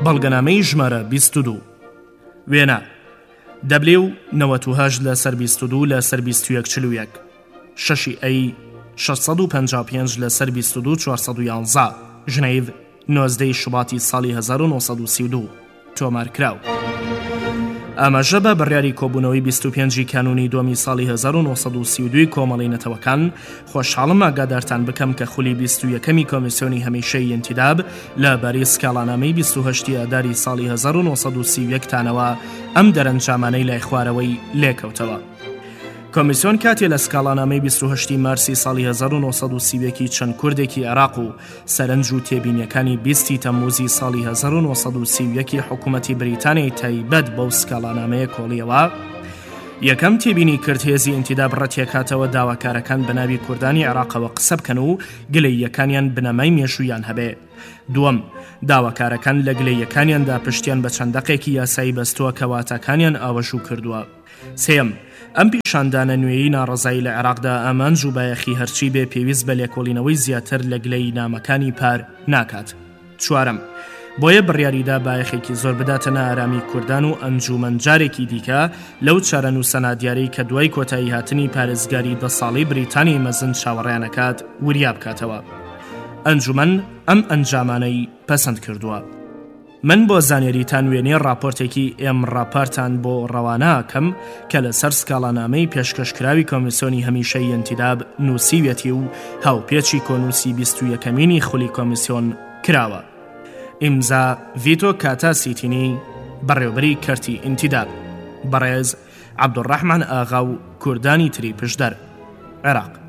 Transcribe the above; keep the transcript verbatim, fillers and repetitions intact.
بەڵگەنامەی ژمارە بیست و دوو وێنە دەبلێ و نەوەت و هەشت لە سەر بیست و دوو لە سەر بیست و یەک چل و یەک شەشی ئەی شەشسەد و پەنجا و پێنج لە سەر بیست و دوو چوارسەد و یانزە ژنەیڤ نۆزدەی شوباتی ساڵی هەزار و نۆسەد و سی و دوو تۆمارکراو. ئەمەژە بە بڕیاری کۆبوونەوەی بیست و پێنجی کانونی دووەمی ساڵی هەزار و نۆسەد و سی و دوو کۆمەڵی نەتەوەکان خۆشحاڵم ئاگادارتان بکەم کە خولی بیست و یەکەمی کۆمیسیۆنی هەمیشەی ئینتیداب لەبەری سکاڵانامەی بیست و هەشتی ئاداری ساڵی هەزار و نۆسەد و سی و یەک تانەوە ئەم دەرەنجامانەی لای خوارەوەی لێکەوتەوە. کۆمیسیۆن کاتێ لە سکاڵانامەی بیست و هەشتی مارسی ساڵی هەزار و نۆسەد و سی و یەکی چەند کوردێکی عێراق و سەرنج و تێبینیەکانی بیستی تەمموزی ساڵی هەزار و نۆسەد و سی و یەکی حکوومەتی بریتانیای تایبەت بەو سکاڵانامەیە کۆڵیەوە یەکەم تێبینی کرد هێزی ئینتیداب ڕەتیەکاتەوە داواکارەکان بە ناوی کوردانی عێراقەوە قسە بکەن و گلەییەکانیان بنەمای مێشوویان هەبێ. دووەم، داواکارەکان لە گلەییەکانیاندا پشتیان بە چەندەقێکی یاسایی بەستووە کە واتاکانیان ئاوەشوو کردووە. سێم، ئەم پیشاندانە نوێیی ناڕەزایی لە عێراقدا ئامانج و بایەخی هەرچی بێ پێویست بە لێکۆڵینەوەی زیاتر لە گلەی نامەکانی پار ناکات. چوارم، بۆیە بڕیاریدا بایەخێکی زۆر بداتە ئارامی کوردان و ئەنجومەن جارێکی دیکە لەو چارەنووسە دیاری کە دوای کۆتایی هاتنی پارێزگاری دە ساڵی بریتانی مەزن چاوەڕیانەکات وریا بکاتەوە. ئەنجومەن ئەم ئەنجامانەی پەسەند کردووە. من بۆ زانێریتان وێنێ راپۆرتێکی ئێم راپارتان بۆ ڕەوانەکەم کە لەسەر سکاڵانامەی پێشکەشکراوی کۆمیسیۆنی هەمیشەی ئینتیداب نووسیوێتی و هاوپێچی کۆنووسی بیست و یەکەمینی خولی کۆمیسیۆن کراوە. ئیمزا ڤیتۆ کاتا سیتینی بەڕێوەبەری کەرتی ئینتیداب بەڕێز عەبدوڕەحمان ئاغا و کوردانی تری پشدەر عێراق.